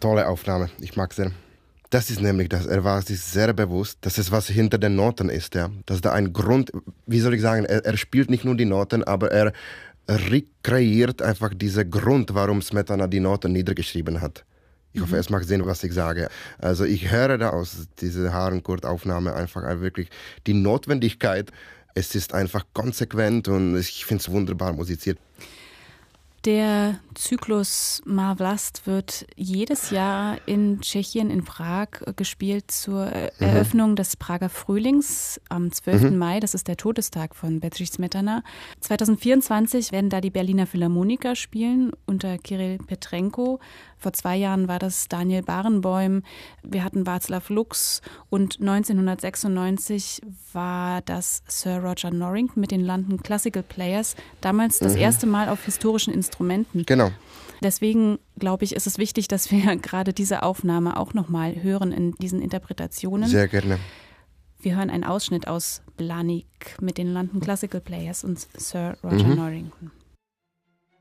Tolle Aufnahme, ich mag sehr. Das ist nämlich das, er war sich sehr bewusst, dass es was hinter den Noten ist, ja. Dass da ein Grund, wie soll ich sagen, er spielt nicht nur die Noten, aber er rekreiert einfach diesen Grund, warum Smetana die Noten niedergeschrieben hat. Ich hoffe, es macht Sinn, was ich sage. Also ich höre da aus dieser Harnoncourt-Aufnahme einfach wirklich die Notwendigkeit. Es ist einfach konsequent und ich finde es wunderbar musiziert. Der Zyklus Má Vlast wird jedes Jahr in Tschechien, in Prag, gespielt zur Eröffnung des Prager Frühlings am 12. Mai. Das ist der Todestag von Bedřich Smetana. 2024 werden da die Berliner Philharmoniker spielen unter Kirill Petrenko. Vor 2 Jahren war das Daniel Barenboim. Wir hatten Václav Lux und 1996 war das Sir Roger Norrington mit den London Classical Players. Damals das erste Mal auf historischen Instrumenten. Genau. Deswegen, glaube ich, ist es wichtig, dass wir gerade diese Aufnahme auch nochmal hören in diesen Interpretationen. Sehr gerne. Wir hören einen Ausschnitt aus Blanik mit den London Classical Players und Sir Roger Norrington.